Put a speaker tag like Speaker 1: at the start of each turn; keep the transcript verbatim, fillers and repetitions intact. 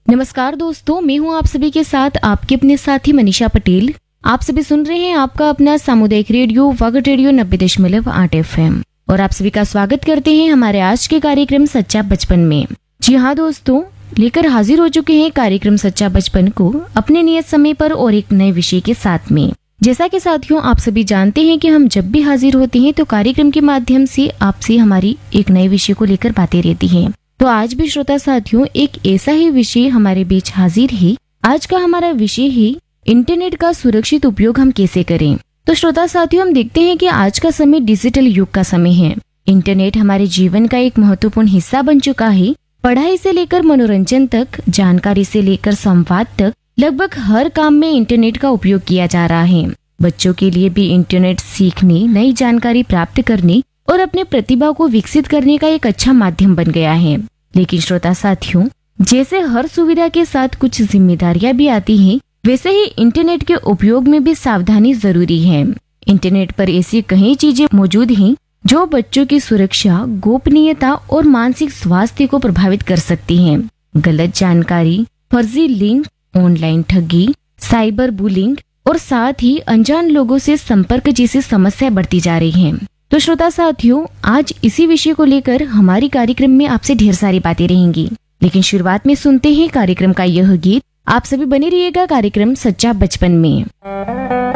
Speaker 1: नमस्कार दोस्तों, मैं हूं आप सभी के साथ आपके अपने साथी मनीषा पटेल। आप सभी सुन रहे हैं आपका अपना सामुदायिक रेडियो वगट रेडियो नब्बे दशमलव आठ एफ एम और आप सभी का स्वागत करते हैं हमारे आज के कार्यक्रम सच्चा बचपन में। जी हाँ दोस्तों, लेकर हाजिर हो चुके हैं कार्यक्रम सच्चा बचपन को अपने नियत समय पर और एक नए विषय के साथ में। जैसा कि साथियों आप सभी जानते हैं कि हम जब भी हाजिर होते हैं तो कार्यक्रम के माध्यम से आपसे हमारी एक नए विषय को लेकर बातें रहती हैं। तो आज भी श्रोता साथियों एक ऐसा ही विषय हमारे बीच हाजिर है। आज का हमारा विषय है इंटरनेट का सुरक्षित उपयोग हम कैसे करें। तो श्रोता साथियों हम देखते हैं कि आज का समय डिजिटल युग का समय है। इंटरनेट हमारे जीवन का एक महत्वपूर्ण हिस्सा बन चुका है। पढ़ाई से लेकर मनोरंजन तक, जानकारी से लेकर संवाद तक, लगभग हर काम में इंटरनेट का उपयोग किया जा रहा है। बच्चों के लिए भी इंटरनेट सीखने, नई जानकारी प्राप्त करने और अपने प्रतिभा को विकसित करने का एक अच्छा माध्यम बन गया है। लेकिन श्रोता साथियों, जैसे हर सुविधा के साथ कुछ जिम्मेदारियां भी आती हैं, वैसे ही इंटरनेट के उपयोग में भी सावधानी जरूरी है। इंटरनेट पर ऐसी कई चीजें मौजूद हैं जो बच्चों की सुरक्षा, गोपनीयता और मानसिक स्वास्थ्य को प्रभावित कर सकती हैं। गलत जानकारी, फर्जी लिंक, ऑनलाइन ठगी, साइबर बुलिंग और साथ ही अनजान लोगों से संपर्क जैसी समस्या बढ़ती जा रही है। तो श्रोता साथियों, आज इसी विषय को लेकर हमारी कार्यक्रम में आपसे ढेर सारी बातें रहेंगी। लेकिन शुरुआत में सुनते हैं कार्यक्रम का यह गीत। आप सभी बने रहिएगा कार्यक्रम सच्चा बचपन में।